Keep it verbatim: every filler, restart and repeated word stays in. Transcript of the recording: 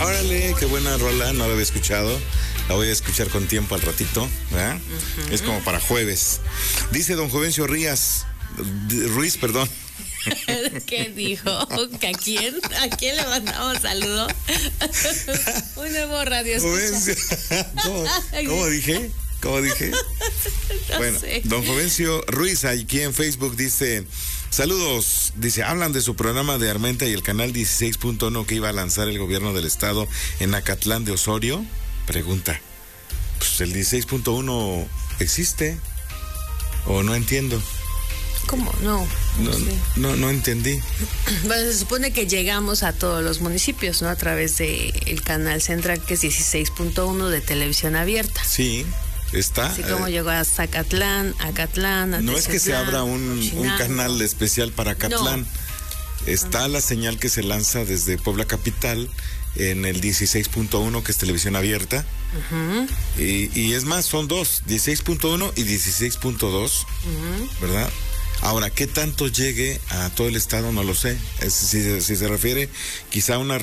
Órale, qué buena rola, no la había escuchado. La voy a escuchar con tiempo al ratito, ¿verdad? Uh-huh. Es como para jueves. Dice don Jovencio Rías, Ruiz, perdón. ¿Qué dijo? ¿Que a quién? ¿A quién le mandamos saludo? Un nuevo radio escucha. ¿Cómo, ¿Cómo dije? ¿Cómo dije? No bueno, sé. Don Jovencio Ruiz, aquí en Facebook dice, saludos, dice, hablan de su programa de Armenta y el canal dieciséis punto uno que iba a lanzar el gobierno del estado en Acatlán de Osorio. Pregunta, pues el dieciséis punto uno existe o no entiendo. ¿Cómo? No. No, Sí. no, no entendí. Bueno, se supone que llegamos a todos los municipios, ¿no? A través de el canal central, que es dieciséis punto uno de televisión abierta. Sí, está. Así como eh, llegó a Zacatlán, Acatlán, a No es que se abra un, un canal especial para Acatlán. No. Está la señal que se lanza desde Puebla Capital en el dieciséis punto uno, que es televisión abierta. Uh-huh. Y, y es más, son dos, dieciséis punto uno y dieciséis punto dos, uh-huh. ¿verdad? Ahora, ¿qué tanto llegue a todo el estado? No lo sé. Es, si, si se refiere quizá a una